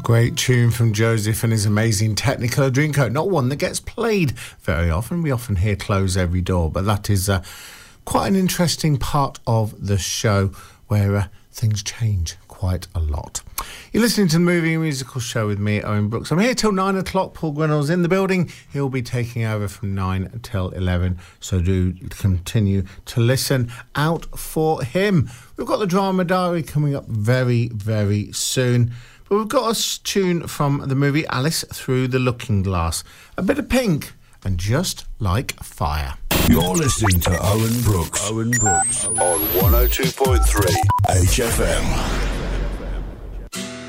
Great tune from Joseph and his amazing Technicolor Dreamcoat. Not one that gets played very often. We often hear Close Every Door, but that is quite an interesting part of the show where things change quite a lot. You're listening to the Movie and Musical Show with me, Owen Brooks. I'm here till 9 o'clock. Paul Grinnell's in the building. He'll be taking over from 9 till 11, so do continue to listen out for him. We've got the Drama Diary coming up very, very soon. But we've got a tune from the movie Alice Through the Looking Glass. A bit of Pink and Just Like Fire. You're listening to Owen Brooks. Owen Brooks on 102.3 HFM.